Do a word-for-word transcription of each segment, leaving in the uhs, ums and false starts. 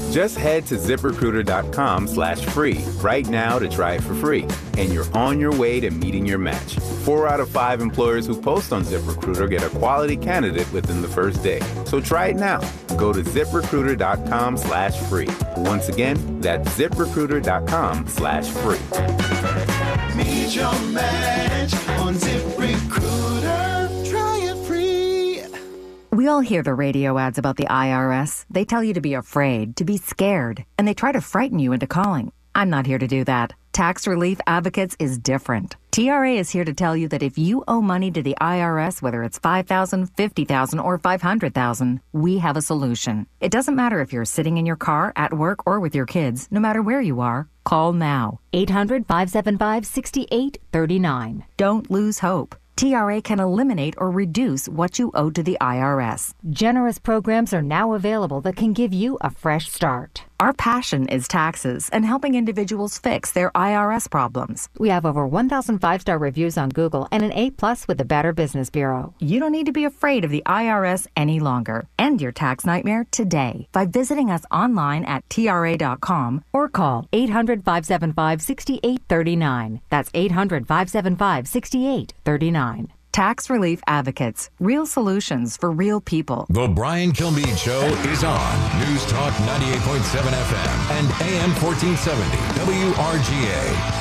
Just head to ZipRecruiter.com slash free right now to try it for free, and you're on your way to meeting your match. Four out of five employers who post on ZipRecruiter get a quality candidate within the first day. So try it now. Go to ZipRecruiter.com slash free. Once again, that's ZipRecruiter.com slash free. Meet your match on ZipRecruiter. Try it free. We all hear the radio ads about the I R S. They tell you to be afraid, to be scared, and they try to frighten you into calling. I'm not here to do that. Tax Relief Advocates is different. T R A is here to tell you that if you owe money to the I R S, whether it's five thousand dollars, fifty thousand dollars, or five hundred thousand dollars, we have a solution. It doesn't matter if you're sitting in your car, at work, or with your kids. No matter where you are, call now. eight hundred, five seven five, six eight three nine. Don't lose hope. T R A can eliminate or reduce what you owe to the I R S. Generous programs are now available that can give you a fresh start. Our passion is taxes and helping individuals fix their I R S problems. We have over one thousand five-star reviews on Google and an A plus with the Better Business Bureau. You don't need to be afraid of the I R S any longer. End your tax nightmare today by visiting us online at T R A dot com or call eight hundred, five seven five, six eight three nine. That's eight hundred, five seven five, six eight three nine. Tax Relief Advocates. Real solutions for real people. The Brian Kilmeade Show is on News Talk ninety-eight point seven F M and A M fourteen seventy W R G A.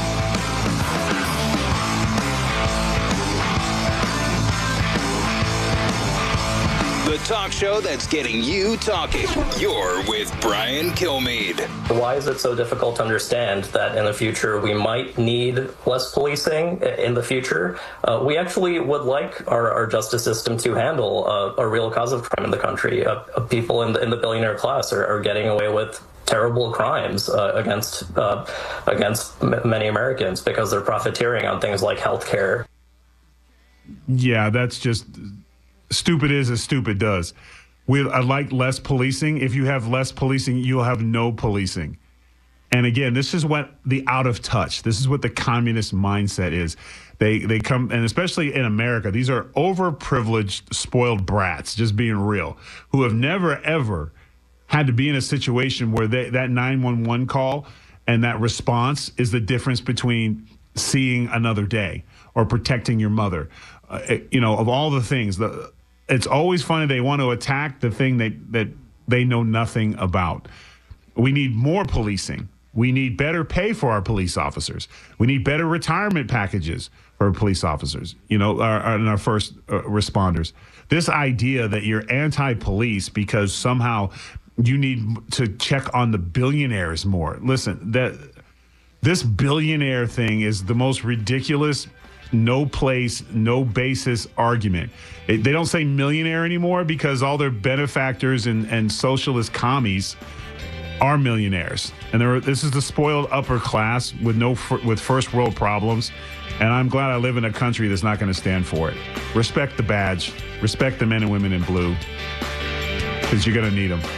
The talk show that's getting you talking. You're with Brian Kilmeade. Why is it so difficult to understand that in the future we might need less policing in the future? Uh, we actually would like our, our justice system to handle uh, a real cause of crime in the country. Uh, uh, people in the, in the billionaire class are, are getting away with terrible crimes uh, against uh, against m- many Americans because they're profiteering on things like healthcare. Yeah, that's just... Stupid is as stupid does. We, I like less policing. If you have less policing, you'll have no policing. And again, this is what the out of touch. This is what the communist mindset is. They they come, and especially in America, these are overprivileged, spoiled brats, just being real, who have never, ever had to be in a situation where they, that nine one one call and that response is the difference between seeing another day or protecting your mother. Uh, you know, of all the things, the it's always funny they want to attack the thing they, that they know nothing about. We need more policing. We need better pay for our police officers. We need better retirement packages for police officers, you know, our, our, and our first uh, responders. This idea that you're anti-police because somehow you need to check on the billionaires more. Listen, that this billionaire thing is the most ridiculous, no place, no basis argument. It, they don't say millionaire anymore because all their benefactors and, and socialist commies are millionaires. And there are, this is the spoiled upper class with no with first world problems. And I'm glad I live in a country that's not going to stand for it. Respect the badge. Respect the men and women in blue. Because you're going to need them.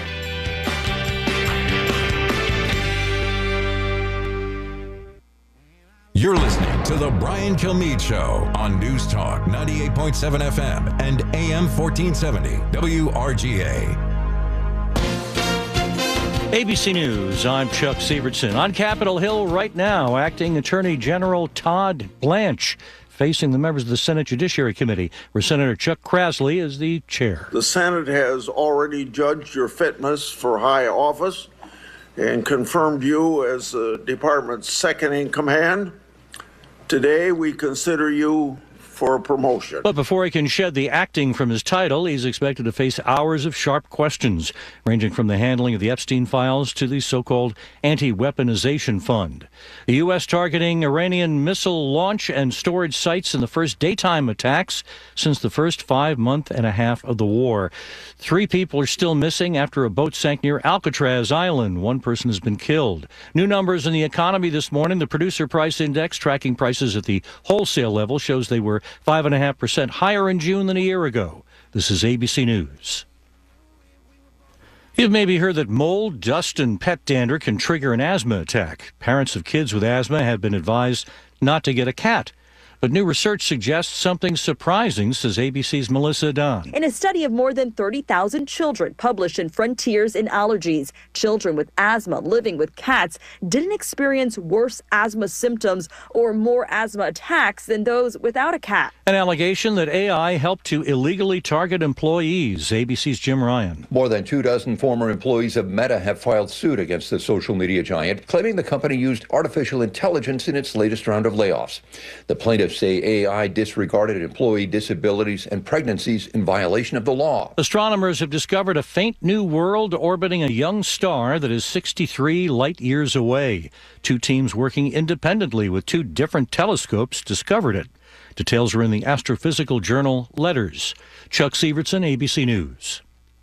You're listening to The Brian Kilmeade Show on News Talk ninety-eight point seven F M and A M fourteen seventy W R G A. A B C News, I'm Chuck Severson. On Capitol Hill right now, Acting Attorney General Todd Blanche facing the members of the Senate Judiciary Committee, where Senator Chuck Grassley is the chair. The Senate has already judged your fitness for high office and confirmed you as the department's second in command. Today, we consider you for a promotion. But before he can shed the acting from his title, he's expected to face hours of sharp questions, ranging from the handling of the Epstein files to the so-called anti-weaponization fund. The U S targeting Iranian missile launch and storage sites in the first daytime attacks since the first five month and a half of the war. Three people are still missing after a boat sank near Alcatraz Island. One person has been killed. New numbers in the economy this morning. The producer price index tracking prices at the wholesale level shows they were five point five percent higher in June than a year ago. This is A B C News. You've maybe heard that mold, dust, and pet dander can trigger an asthma attack. Parents of kids with asthma have been advised not to get a cat. But new research suggests something surprising, says A B C's Melissa Dunn. In a study of more than thirty thousand children published in Frontiers in Allergies, children with asthma living with cats didn't experience worse asthma symptoms or more asthma attacks than those without a cat. An allegation that A I helped to illegally target employees. A B C's Jim Ryan. More than two dozen former employees of Meta have filed suit against the social media giant, claiming the company used artificial intelligence in its latest round of layoffs. The plaintiffs say A I disregarded employee disabilities and pregnancies in violation of the law. Astronomers have discovered a faint new world orbiting a young star that is sixty-three light years away. Two teams working independently with two different telescopes discovered it. Details are in the astrophysical journal Letters. Chuck Sievertson, A B C News.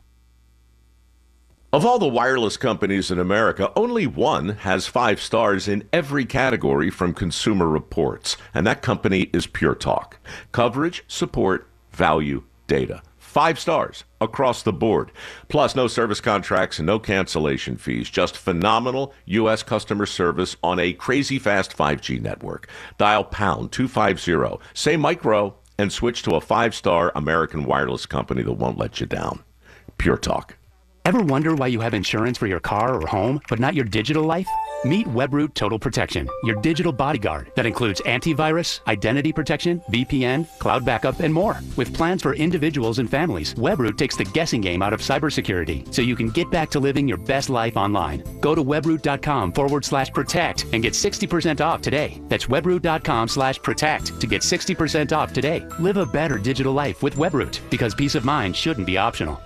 Of all the wireless companies in America, only one has five stars in every category from Consumer Reports, and that company is Pure Talk. Coverage, support, value, data. Five stars across the board. Plus, no service contracts and no cancellation fees. Just phenomenal U S customer service on a crazy fast five G network. Dial pound two fifty, say micro, and switch to a five-star American wireless company that won't let you down. Pure Talk. Ever wonder why you have insurance for your car or home, but not your digital life? Meet Webroot Total Protection, your digital bodyguard that includes antivirus, identity protection, V P N, cloud backup, and more. With plans for individuals and families, Webroot takes the guessing game out of cybersecurity so you can get back to living your best life online. Go to webroot.com forward slash protect and get sixty percent off today. That's webroot.com slash protect to get sixty percent off today. Live a better digital life with Webroot, because peace of mind shouldn't be optional.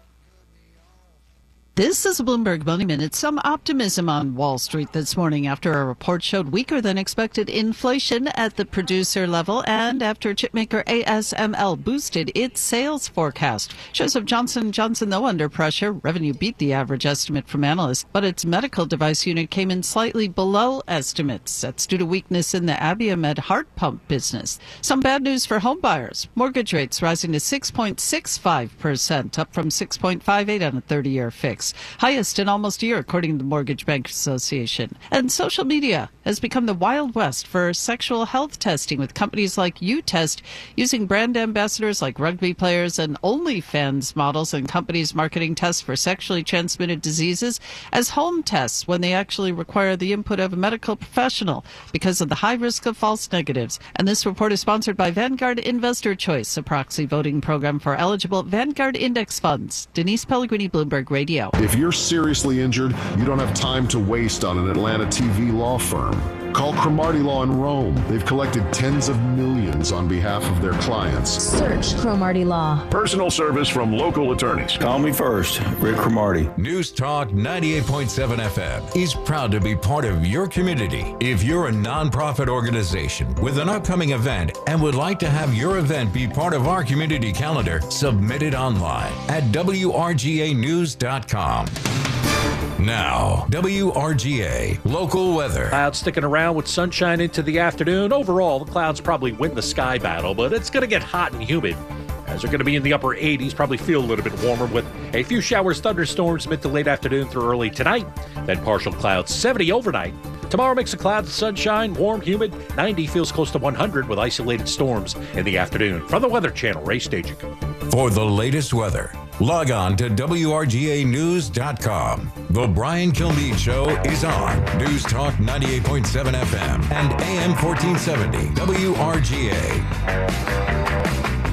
This is a Bloomberg Money Minute. Some optimism on Wall Street this morning after a report showed weaker than expected inflation at the producer level and after chipmaker A S M L boosted its sales forecast. Shares of Johnson and Johnson, though, under pressure. Revenue beat the average estimate from analysts, but its medical device unit came in slightly below estimates. That's due to weakness in the Abiomed heart pump business. Some bad news for home buyers. Mortgage rates rising to six point six five percent, up from six point five eight on a thirty-year fix. Highest in almost a year, according to the Mortgage Bank Association. And social media has become the Wild West for sexual health testing, with companies like YouTest using brand ambassadors like rugby players and OnlyFans models and companies marketing tests for sexually transmitted diseases as home tests when they actually require the input of a medical professional because of the high risk of false negatives. And this report is sponsored by Vanguard Investor Choice, a proxy voting program for eligible Vanguard index funds. Denise Pellegrini, Bloomberg Radio. If you're seriously injured, you don't have time to waste on an Atlanta T V law firm. Call Cromartie Law in Rome. They've collected tens of millions on behalf of their clients. Search Cromartie Law. Personal service from local attorneys. Call me first, Rick Cromartie. News Talk ninety-eight point seven F M is proud to be part of your community. If you're a nonprofit organization with an upcoming event and would like to have your event be part of our community calendar, submit it online at W R G A news dot com. Now, W R G A local weather. Clouds sticking around with sunshine into the afternoon. Overall, the clouds probably win the sky battle, but it's going to get hot and humid. As they're going to be in the upper eighties, probably feel a little bit warmer with a few showers, thunderstorms mid to late afternoon through early tonight. Then partial clouds, seventy overnight. Tomorrow mix of clouds, sunshine, warm, humid. ninety feels close to one hundred with isolated storms in the afternoon. From the Weather Channel, Ray Staging. For the latest weather, log on to W R G A news dot com. The Brian Kilmeade Show is on News Talk ninety-eight point seven F M and A M fourteen seventy W R G A.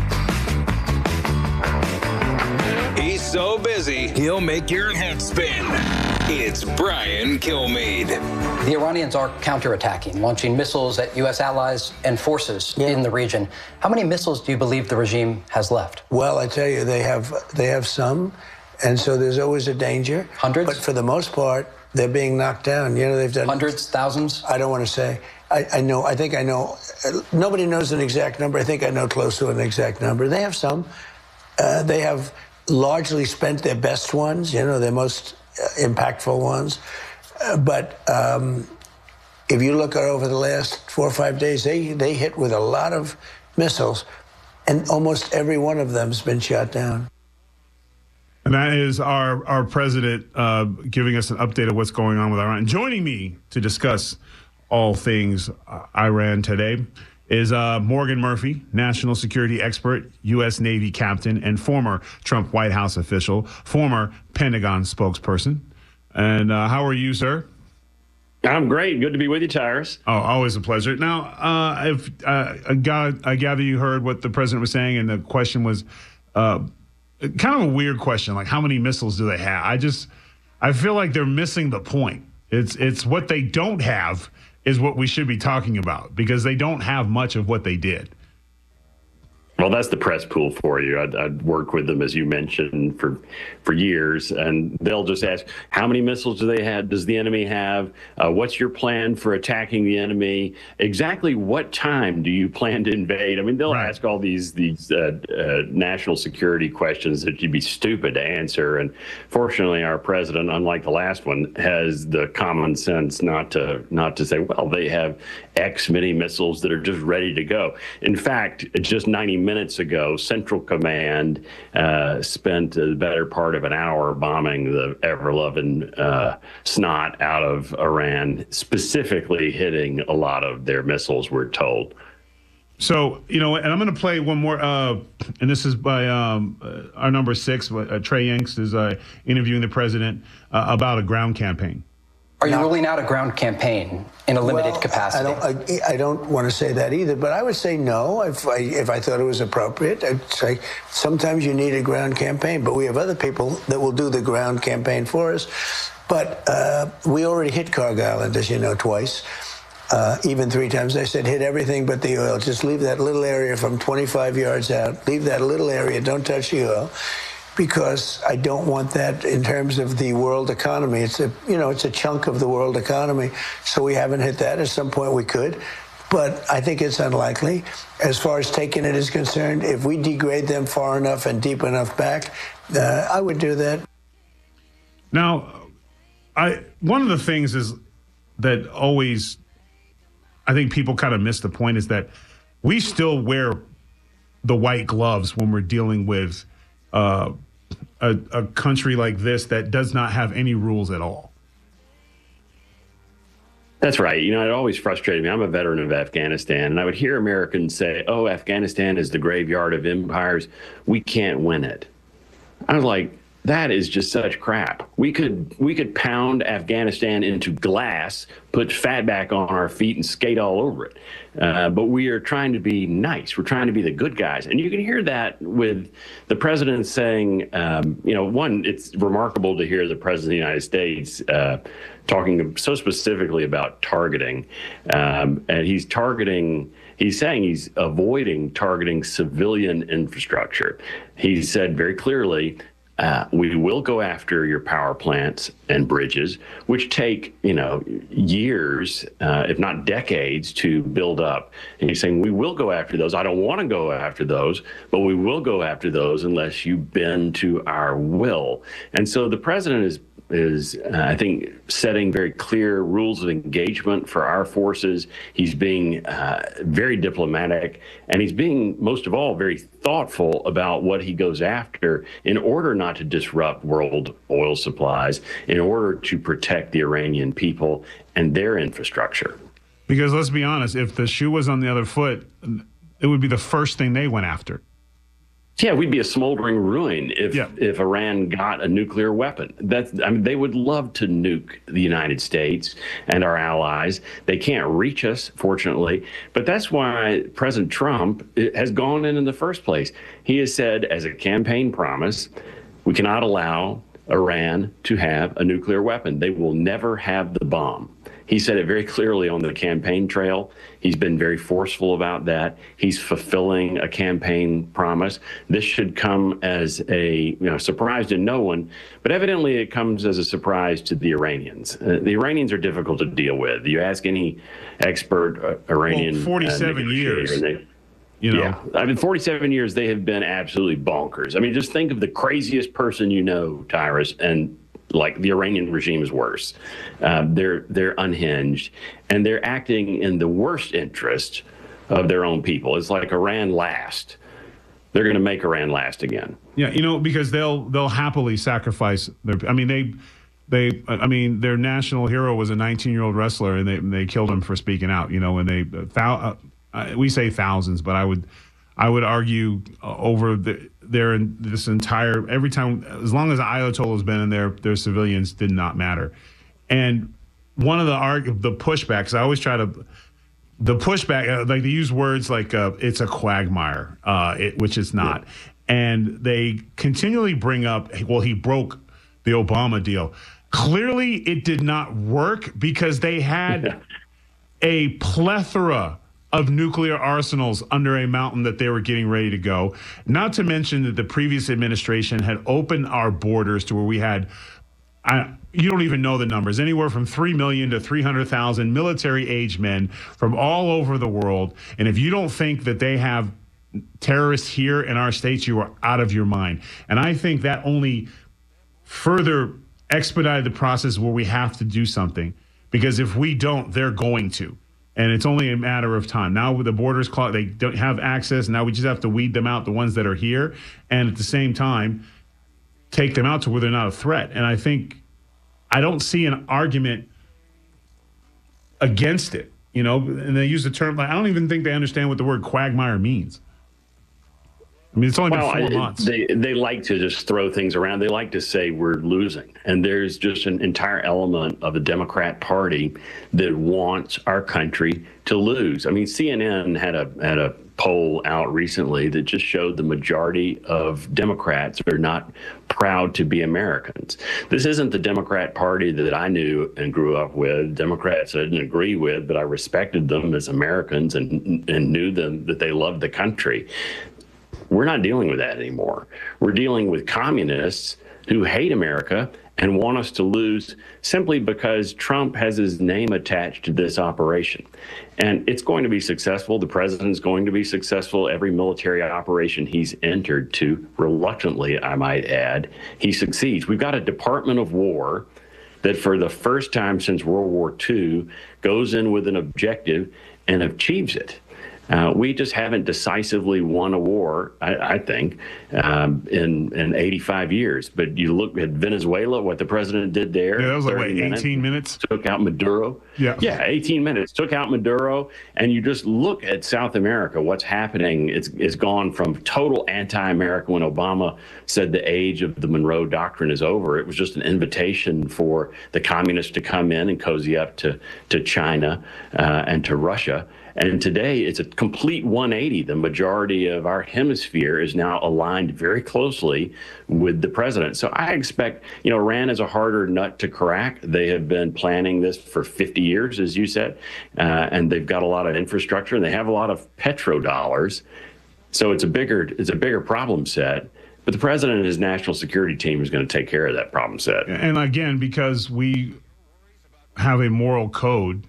He's so busy, he'll make your head spin. It's Brian Kilmeade. The Iranians are counterattacking, launching missiles at U S allies and forces yeah. in the region. How many missiles do you believe the regime has left? Well, I tell you, they have they have some, and so there's always a danger. Hundreds? But for the most part, they're being knocked down. You know, they've done... Hundreds, thousands? I don't want to say. I, I know, I think I know. Uh, nobody knows an exact number. I think I know close to an exact number. They have some. Uh, they have largely spent their best ones, you know, their most uh, impactful ones. Uh, but um, if you look at over the last four or five days, they, they hit with a lot of missiles, and almost every one of them has been shot down. And that is our, our president uh, giving us an update of what's going on with Iran. Joining me to discuss all things uh, Iran today is uh, Morgan Murphy, national security expert, U S Navy captain, and former Trump White House official, former Pentagon spokesperson. And uh, how are you, sir? I'm great. Good to be with you, Tyrus. Oh, always a pleasure. Now, uh, if uh, I, got, I gather you heard what the president was saying, and the question was uh, kind of a weird question, like how many missiles do they have? I just, I feel like they're missing the point. It's it's what they don't have is what we should be talking about, because they don't have much of what they did. Well, that's the press pool for you. I'd, I'd worked with them, as you mentioned, for for years, and they'll just ask, how many missiles do they have? Does the enemy have? Uh, what's your plan for attacking the enemy? Exactly what time do you plan to invade? I mean, they'll right. ask all these these uh, uh, national security questions that you'd be stupid to answer. And fortunately, our president, unlike the last one, has the common sense not to not to say, well, they have X many missiles that are just ready to go. In fact, just ninety minutes ago, Central Command uh, spent the better part of an hour bombing the ever-loving uh, snot out of Iran, specifically hitting a lot of their missiles, we're told. So, you know, and I'm going to play one more, uh, and this is by um, uh, our number six, uh, Trey Yanks is uh, interviewing the president uh, about a ground campaign. Are you ruling out a ground campaign in a limited well, capacity? I don't, I, I don't want to say that either, but I would say no if I, if I thought it was appropriate. I'd say sometimes you need a ground campaign, but we have other people that will do the ground campaign for us. But uh, we already hit Cargill Island, as you know, twice. Uh, even three times. I said, hit everything but the oil. Just leave that little area from twenty-five yards out. Leave that little area. Don't touch the oil. Because I don't want that in terms of the world economy. It's a, you know, it's a chunk of the world economy. So we haven't hit that. At some point we could, but I think it's unlikely. As far as taking it is concerned, if we degrade them far enough and deep enough back, uh, I would do that. Now, I one of the things is that always, I think people kind of miss the point is that we still wear the white gloves when we're dealing with uh, a, a country like this that does not have any rules at all. That's right. You know, it always frustrated me. I'm a veteran of Afghanistan, and I would hear Americans say, oh, Afghanistan is the graveyard of empires. We can't win it. I was like, that is just such crap. We could we could pound Afghanistan into glass, put fatback on our feet, and skate all over it. Uh, but we are trying to be nice. We're trying to be the good guys. And you can hear that with the president saying, um, you know, one, it's remarkable to hear the president of the United States uh, talking so specifically about targeting. Um, and he's targeting, he's saying he's avoiding targeting civilian infrastructure. He said very clearly, Uh, we will go after your power plants and bridges, which take, you know, years, uh, if not decades, to build up. And he's saying we will go after those. I don't want to go after those, but we will go after those unless you bend to our will. And so the president is is, uh, I think, setting very clear rules of engagement for our forces. He's being uh, very diplomatic, and he's being, most of all, very thoughtful about what he goes after in order not to disrupt world oil supplies, in order to protect the Iranian people and their infrastructure. Because let's be honest, if the shoe was on the other foot, it would be the first thing they went after. Yeah, we'd be a smoldering ruin if yeah. if Iran got a nuclear weapon. That's, I mean, they would love to nuke the United States and our allies. They can't reach us, fortunately. But that's why President Trump has gone in in the first place. He has said, as a campaign promise, we cannot allow Iran to have a nuclear weapon. They will never have the bomb. He said it very clearly on the campaign trail. He's been very forceful about that. He's fulfilling a campaign promise. This should come as a you know surprise to no one, but evidently it comes as a surprise to the Iranians. Uh, the Iranians are difficult to deal with. You ask any expert uh, Iranian well, forty-seven uh, years. They, you know, yeah, I mean, forty-seven years they have been absolutely bonkers. I mean, just think of the craziest person you know, Tyrus, and like the Iranian regime is worse. Uh, they're they're unhinged, and they're acting in the worst interest of their own people. It's like Iran last. They're going to make Iran last again. Yeah, you know, because they'll they'll happily sacrifice their. I mean, they they. I mean, their national hero was a nineteen-year-old wrestler, and they they killed him for speaking out. You know, and they uh, uh, we say thousands, but I would I would argue uh, over the, their this entire every time as long as the Ayatollah has been in there, their civilians did not matter. And one of the arg- the pushbacks I always try to the pushback uh, like they use words like uh, it's a quagmire, uh, it, which it's not, yeah. And they continually bring up, well, he broke the Obama deal. Clearly, it did not work because they had a plethora of nuclear arsenals under a mountain that they were getting ready to go. Not to mention that the previous administration had opened our borders to where we had, I, you don't even know the numbers, anywhere from three million to three hundred thousand military-age men from all over the world. And if you don't think that they have terrorists here in our states, you are out of your mind. And I think that only further expedited the process where we have to do something. Because if we don't, they're going to. And it's only a matter of time. Now with the borders clogged, they don't have access. Now we just have to weed them out, the ones that are here. And at the same time, take them out to where they're not a threat. And I think, I don't see an argument against it. You know, and they use the term, like, I don't even think they understand what the word quagmire means. I mean, it's only well, been four I, months. They they like to just throw things around. They like to say we're losing. And there's just an entire element of the Democrat Party that wants our country to lose. I mean, C N N had a had a poll out recently that just showed the majority of Democrats are not proud to be Americans. This isn't the Democrat Party that I knew and grew up with. Democrats I didn't agree with, but I respected them as Americans and and knew them that they loved the country. We're not dealing with that anymore. We're dealing with communists who hate America and want us to lose simply because Trump has his name attached to this operation. And it's going to be successful. The president's going to be successful. Every military operation he's entered to, reluctantly, I might add, he succeeds. We've got a Department of War that for the first time since World War Two goes in with an objective and achieves it. Uh, we just haven't decisively won a war, I, I think, um, in in eighty-five years. But you look at Venezuela, what the president did there. Yeah, that was like, what, minutes, eighteen minutes? Took out Maduro. Yeah. Yeah, eighteen minutes. Took out Maduro. And you just look at South America, what's happening. It's, it's gone from total anti-America when Obama said the age of the Monroe Doctrine is over. It was just an invitation for the communists to come in and cozy up to, to China uh, and to Russia. And today, it's a complete one eighty. The majority of our hemisphere is now aligned very closely with the president. So I expect, you know, Iran is a harder nut to crack. They have been planning this for fifty years, as you said, uh, and they've got a lot of infrastructure, and they have a lot of petrodollars. So it's a bigger, it's a bigger problem set. But the president and his national security team is going to take care of that problem set. And again, because we have a moral code,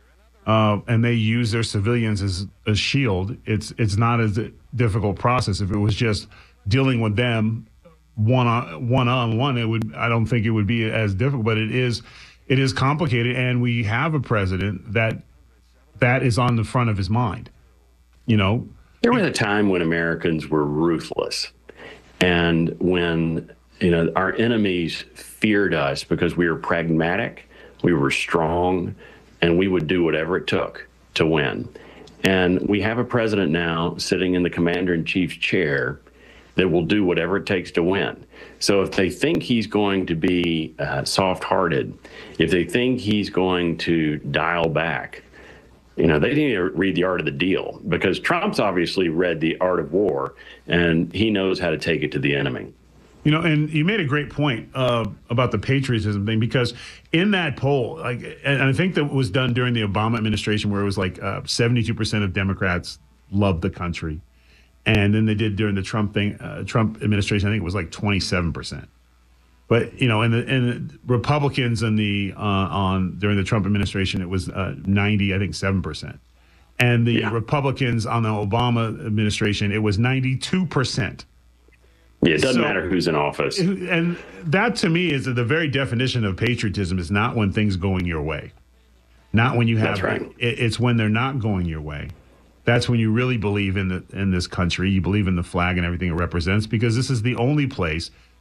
Uh, and they use their civilians as a shield, it's it's not as a difficult process. If it was just dealing with them one on one on one, it would. I don't think it would be as difficult. But it is, it is complicated, and we have a president that that is on the front of his mind. You know, there was a time when Americans were ruthless, and when you know our enemies feared us because we were pragmatic, we were strong, and we would do whatever it took to win. And we have a president now sitting in the commander-in-chief's chair that will do whatever it takes to win. So if they think he's going to be uh, soft-hearted, if they think he's going to dial back, you know, they need to read The Art of the Deal, because Trump's obviously read The Art of War, and he knows how to take it to the enemy. You know, and you made a great point uh, about the patriotism thing, because in that poll, like, and I think that was done during the Obama administration, where it was like uh, seventy-two percent of Democrats loved the country. And then they did during the Trump thing, uh, Trump administration, I think it was like twenty-seven percent. But, you know, and the, and the Republicans in the, uh, on during the Trump administration, it was uh, ninety, I think seven percent. And the yeah. Republicans on the Obama administration, it was ninety-two percent. Yeah, it doesn't so, matter who's in office. And that, to me, is the very definition of patriotism, is not when things going your way. Not when you have That's right. it, it's when they're not going your way. That's when you really believe in the in this country. You believe in the flag and everything it represents, because this is the only place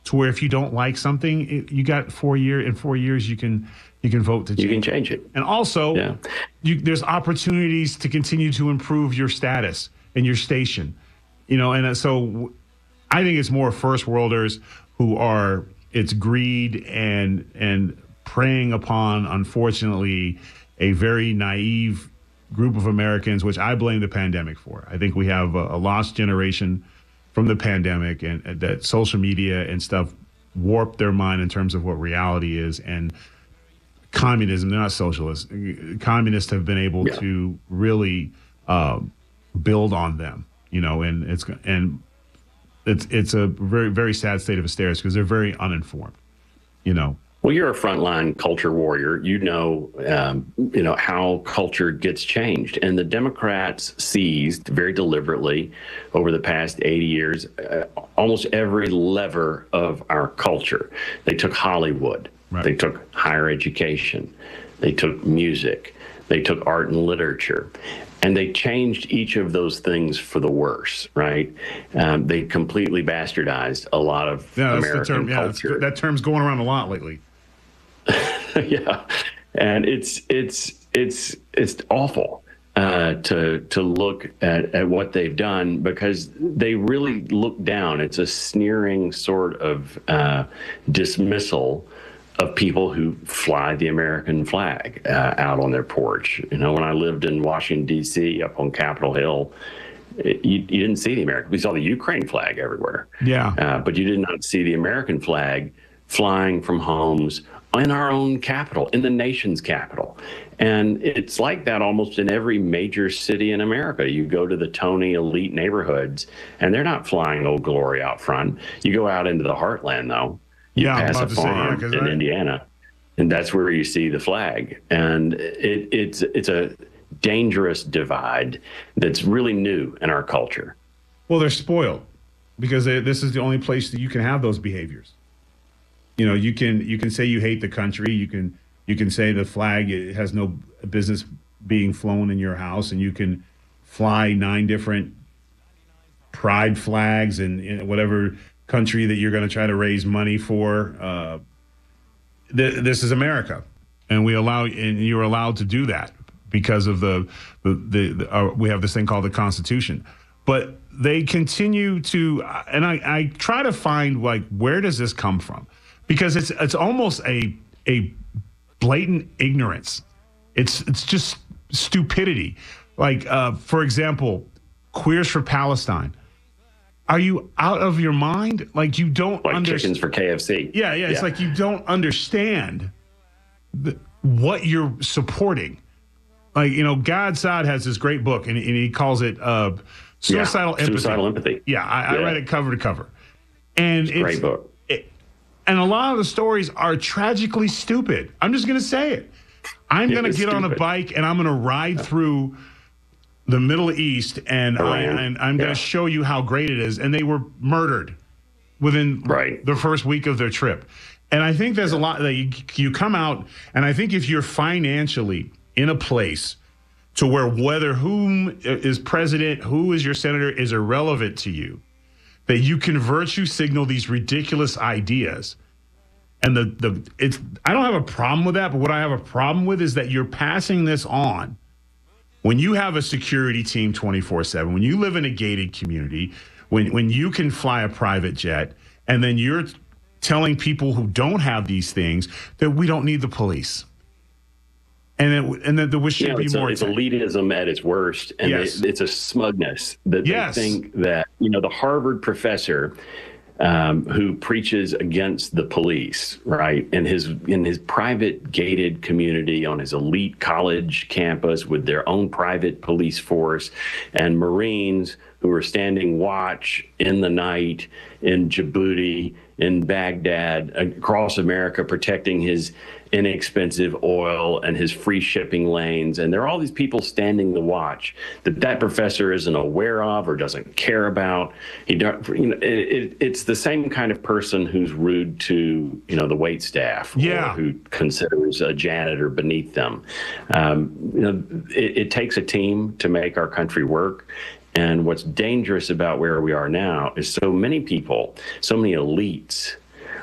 to where if you don't like something, it, you got four year in four years you can you can vote to change you can change it. And also, yeah. you, there's opportunities to continue to improve your status and your station. You know, and uh, so I think it's more first worlders who are it's greed and and preying upon, unfortunately, a very naive group of Americans, which I blame the pandemic for. I think we have a, a lost generation from the pandemic, and, and that social media and stuff warped their mind in terms of what reality is. And communism, they're not socialists. Communists have been able yeah. to really uh, build on them, you know, and it's and it's it's a very, very sad state of affairs because they're very uninformed, you know. Well, you're a frontline culture warrior. You know, um, you know how culture gets changed, and the Democrats seized very deliberately over the past eighty years uh, almost every lever of our culture. They took Hollywood, right. They took higher education, they took music, they took art and literature, and they changed each of those things for the worse. Right? Um, they completely bastardized a lot of yeah, that's American the term. Yeah, culture. That term's going around a lot lately. Yeah, and it's it's it's it's awful uh, to to look at, at what they've done because they really look down. It's a sneering sort of uh, dismissal of people who fly the American flag uh, out on their porch. You know, when I lived in Washington D C up on Capitol Hill, it, you, you didn't see the American. We saw the Ukraine flag everywhere. Yeah, uh, but you did not see the American flag flying from homes in our own capital, in the nation's capital. And it's like that almost in every major city in America. You go to the Tony elite neighborhoods, and they're not flying Old Glory out front. You go out into the heartland, though. You yeah, pass a say, farm yeah, in I... Indiana, and that's where you see the flag. And it, it's it's a dangerous divide that's really new in our culture. Well, they're spoiled because they, this is the only place that you can have those behaviors. You know, you can you can say you hate the country. You can you can say the flag it has no business being flown in your house, and you can fly nine different pride flags in, in whatever country that you're going to try to raise money for. Uh, th- this is America, and we allow and you're allowed to do that because of the the, the, the uh, we have this thing called the Constitution. But they continue to, and I, I try to find like where does this come from? Because it's it's almost a a blatant ignorance. It's it's just stupidity. Like uh, for example, Queers for Palestine. Are you out of your mind? Like you don't like understand. Chickens for K F C. Yeah, yeah. It's yeah. like you don't understand the, what you're supporting. Like you know, Gad Saad has this great book, and, and he calls it uh, Suicidal yeah, Empathy. Suicidal Empathy. Yeah, I, yeah. I read it cover to cover, and it's a great book. And a lot of the stories are tragically stupid. I'm just going to say it. I'm going to get stupid. on a bike and I'm going to ride through the Middle East and, I, and I'm going to yeah. show you how great it is. And they were murdered within right. the first week of their trip. And I think there's yeah. a lot that you, you come out. And I think if you're financially in a place to where whether whom is president, who is your senator is irrelevant to you, that you can virtue signal these ridiculous ideas. And the, the it's I don't have a problem with that, but what I have a problem with is that you're passing this on when you have a security team twenty-four seven, when you live in a gated community, when when you can fly a private jet, and then you're telling people who don't have these things that we don't need the police. And it, and that there should you know, be it's more. A, it's elitism at its worst, and yes. they, it's a smugness that yes. they think that you know the Harvard professor um, who preaches against the police, right, in his in his private gated community on his elite college campus with their own private police force, and Marines who are standing watch in the night in Djibouti, in Baghdad, across America, protecting his inexpensive oil and his free shipping lanes. And there are all these people standing the watch that that professor isn't aware of or doesn't care about. He don't, you know, it, it, it's the same kind of person who's rude to, you know, the wait staff yeah. or who considers a janitor beneath them. Um, you know, it, it takes a team to make our country work. And what's dangerous about where we are now is so many people, so many elites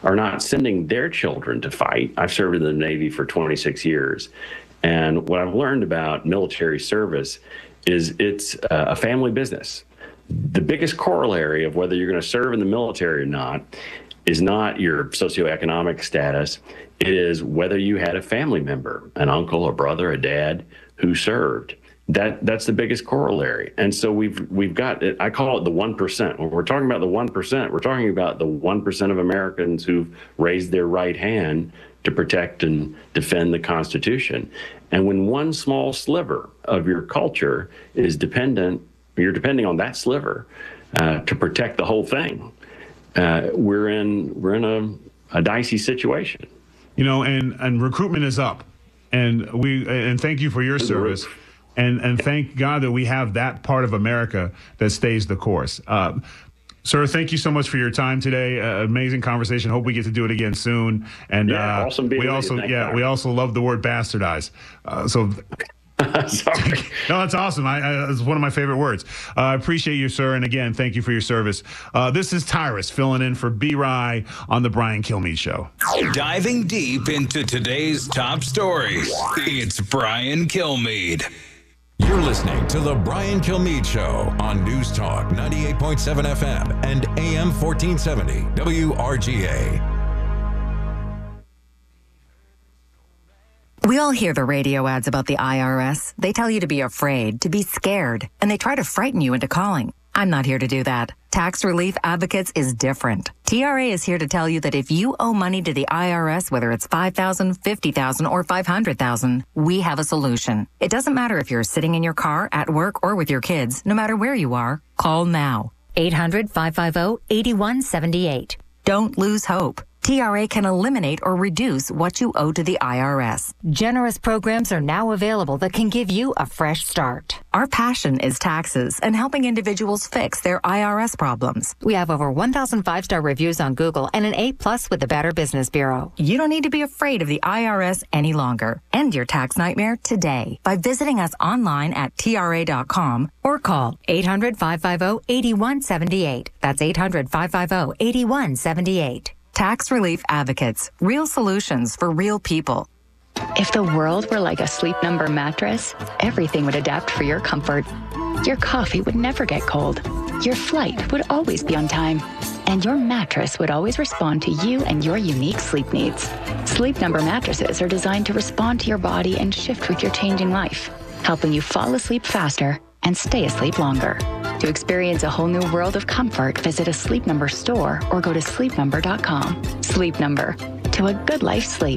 are not sending their children to fight. I've served in the Navy for twenty-six years. And what I've learned about military service is it's a family business. The biggest corollary of whether you're going to serve in the military or not is not your socioeconomic status. It is whether you had a family member, an uncle, a brother, a dad who served. That that's the biggest corollary. And so we've we've got it, I call it the one percent. When we're talking about the one percent, we're talking about the one percent of Americans who've raised their right hand to protect and defend the Constitution. And when one small sliver of your culture is dependent, you're depending on that sliver uh, to protect the whole thing, uh, we're in we're in a, a dicey situation. You know, and, and recruitment is up. And we and thank you for your service. And and thank God that we have that part of America that stays the course. Uh, sir, thank you so much for your time today. Uh, amazing conversation. Hope we get to do it again soon. And yeah, uh, awesome being we with also you. Thanks, yeah Doctor. we also love the word bastardize. Uh, so. Sorry. No, that's awesome. I, I, it's one of my favorite words. Uh, I appreciate you, sir. And again, thank you for your service. Uh, this is Tyrus filling in for B. Rye on the Brian Kilmeade Show. Diving deep into today's top stories, it's Brian Kilmeade. You're listening to the Brian Kilmeade Show on News Talk ninety-eight point seven F M and A M fourteen seventy W R G A. We all hear the radio ads about the I R S. They tell you to be afraid, to be scared, and they try to frighten you into calling. I'm not here to do that. Tax Relief Advocates is different. T R A is here to tell you that if you owe money to the I R S, whether it's five thousand dollars, fifty thousand dollars, or five hundred thousand dollars, we have a solution. It doesn't matter if you're sitting in your car, at work, or with your kids. No matter where you are, call now. eight hundred, five five zero, eight one seven eight. Don't lose hope. T R A can eliminate or reduce what you owe to the I R S. Generous programs are now available that can give you a fresh start. Our passion is taxes and helping individuals fix their I R S problems. We have over one thousand five-star reviews on Google and an A plus with the Better Business Bureau. You don't need to be afraid of the I R S any longer. End your tax nightmare today by visiting us online at T R A dot com or call eight hundred, five five zero, eight one seven eight. That's eight hundred, five five zero, eight one seven eight. Tax Relief Advocates. Real solutions for real people. If the world were like a Sleep Number mattress, everything would adapt for your comfort. Your coffee would never get cold. Your flight would always be on time. And your mattress would always respond to you and your unique sleep needs. Sleep Number mattresses are designed to respond to your body and shift with your changing life, helping you fall asleep faster and stay asleep longer. To experience a whole new world of comfort, visit a Sleep Number store or go to sleep number dot com. Sleep Number. To a good life sleep.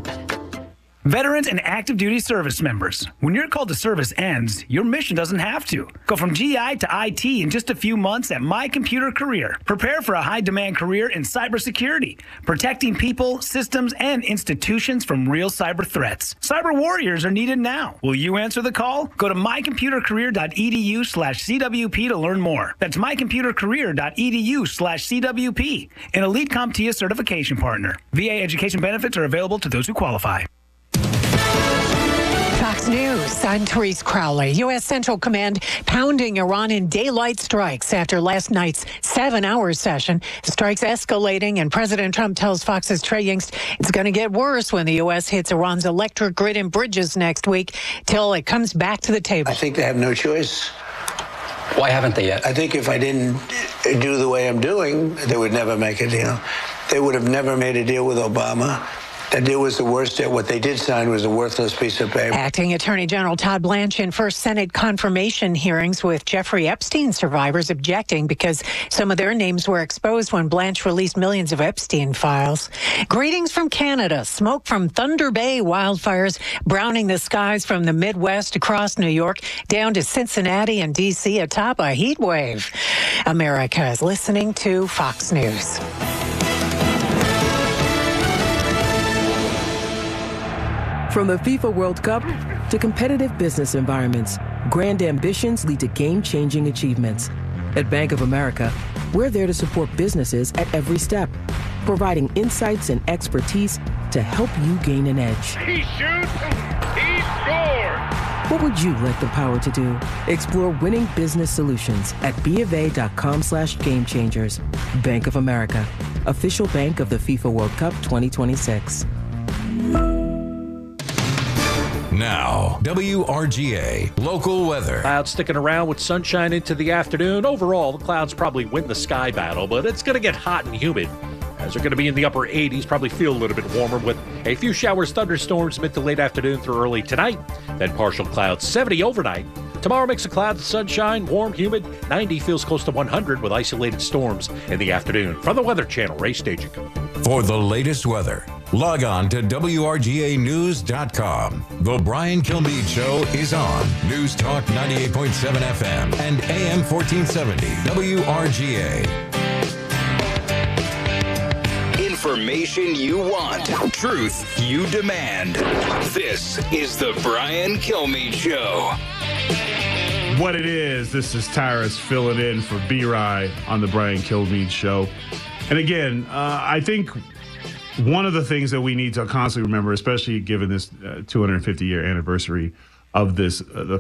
Veterans and active duty service members, when your call to service ends, your mission doesn't have to. Go from G I to I T in just a few months at My Computer Career. Prepare for a high-demand career in cybersecurity, protecting people, systems, and institutions from real cyber threats. Cyber warriors are needed now. Will you answer the call? Go to my computer career dot e d u slash C W P to learn more. That's my computer career dot e d u slash C W P, an elite CompTIA certification partner. V A education benefits are available to those who qualify. Fox News, I'm Therese Crowley. U S. Central Command pounding Iran in daylight strikes after last night's seven-hour session. The strikes escalating, and President Trump tells Fox's Trey Yingst it's going to get worse when the U S hits Iran's electric grid and bridges next week till it comes back to the table. I think they have no choice. Why haven't they yet? I think if I didn't do the way I'm doing, they would never make a deal. They would have never made a deal with Obama. That deal was the worst deal. What they did sign was a worthless piece of paper. Acting Attorney General Todd Blanche in first Senate confirmation hearings with Jeffrey Epstein survivors objecting because some of their names were exposed when Blanche released millions of Epstein files. Greetings from Canada. Smoke from Thunder Bay wildfires browning the skies from the Midwest across New York down to Cincinnati and D C atop a heat wave. America is listening to Fox News. From the FIFA World Cup to competitive business environments, grand ambitions lead to game-changing achievements. At Bank of America, we're there to support businesses at every step, providing insights and expertise to help you gain an edge. He shoots, he scores! What would you like the power to do? Explore winning business solutions at B of A dot com slash game changers. Bank of America, official bank of the FIFA World Cup twenty twenty-six. Now, W R G A local weather. Clouds sticking around with sunshine into the afternoon. Overall, the clouds probably win the sky battle, but it's going to get hot and humid. As they're going to be in the upper eighties, probably feel a little bit warmer with a few showers, thunderstorms mid to late afternoon through early tonight. Then partial clouds, seventy overnight. Tomorrow, mix of clouds, sunshine, warm, humid. ninety feels close to one hundred with isolated storms in the afternoon. From the Weather Channel, Ray Staging. For the latest weather, log on to W R G A news dot com. The Brian Kilmeade Show is on News Talk ninety-eight point seven F M and A M fourteen seventy W R G A. Information you want, truth you demand. This is the Brian Kilmeade Show. What it is, this is Tyrus filling in for B-Rye on the Brian Kilmeade Show. And again, uh, I think one of the things that we need to constantly remember, especially given this uh, two hundred fifty year anniversary of this, uh, the